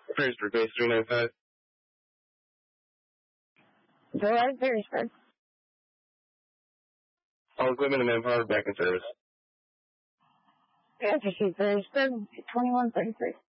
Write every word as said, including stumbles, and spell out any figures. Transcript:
Perrysburg base three nine five. Go ahead, Perrysburg. All equipment and manpower back in service. Yes, receive Perrysburg, twenty-one thirty-three.